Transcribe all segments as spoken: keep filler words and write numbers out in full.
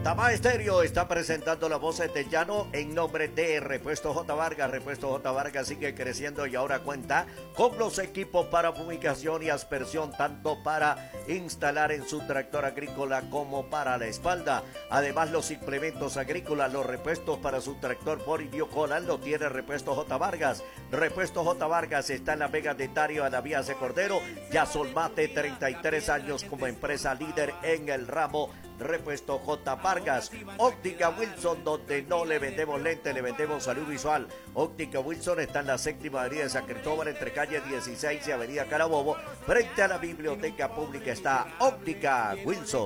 Tama Estéreo está presentando las voces del llano en nombre de Repuesto J. Vargas. Repuesto J. Vargas sigue creciendo y ahora cuenta con los equipos para fumigación y aspersión, tanto para instalar en su tractor agrícola como para la espalda. Además, los implementos agrícolas, los repuestos para su tractor Ford y Biocoral lo tiene Repuesto J. Vargas. Repuesto J. Vargas está en la Vega de Tario, a la Vía de Cordero. Ya son más de treinta y tres años como empresa líder en el ramo. Repuesto J. Vargas. Óptica Wilson, donde no le vendemos lente, le vendemos salud visual. Óptica Wilson está en la séptima avenida de San Cristóbal, entre calle dieciséis y avenida Carabobo. Frente a la biblioteca pública está Óptica Wilson.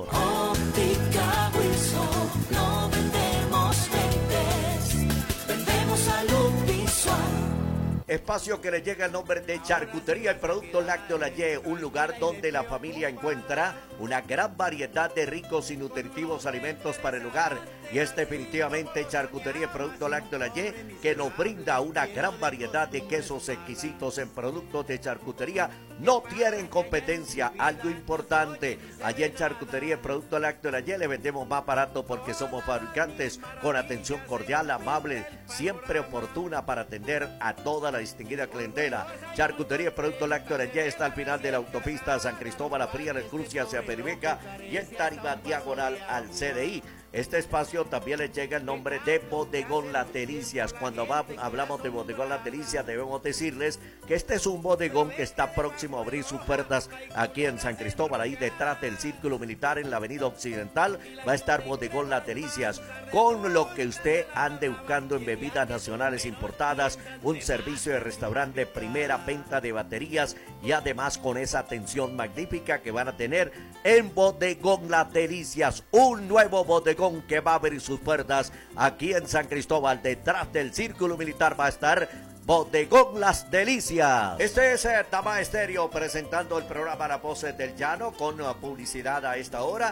Óptica Wilson, no vendemos lentes, vendemos salud visual. Espacio que le llega el nombre de Charcutería El Producto Lácteo La Ye, un lugar donde la familia encuentra una gran variedad de ricos y nutritivos alimentos para el hogar. Y es definitivamente Charcutería El Producto Lácteo La Ye, que nos brinda una gran variedad de quesos exquisitos en productos de charcutería. No tienen competencia, algo importante. Allí en Charcutería El Producto Lácteo La Ye le vendemos más barato porque somos fabricantes con atención cordial, amable, siempre oportuna para atender a toda la distinguida clientela. Charcutería Producto Lácteo La Ye está al final de la autopista San Cristóbal a Fría, en el cruce hacia Perimeca y en Tarima diagonal al C D I. Este espacio también le llega el nombre de Bodegón Las Delicias. Cuando va, hablamos de Bodegón Las Delicias, debemos decirles que este es un bodegón que está próximo a abrir sus puertas aquí en San Cristóbal, ahí detrás del Círculo Militar en la avenida Occidental. Va a estar Bodegón Las Delicias, con lo que usted ande buscando en bebidas nacionales importadas, un servicio de restaurante de primera, venta de baterías y además con esa atención magnífica que van a tener en Bodegón Las Delicias, un nuevo bodegón que va a abrir sus puertas aquí en San Cristóbal. Detrás del Círculo Militar va a estar Bodegón Las Delicias. Este es eh, Tama Estéreo presentando el programa Las Voces del Llano con uh, publicidad a esta hora.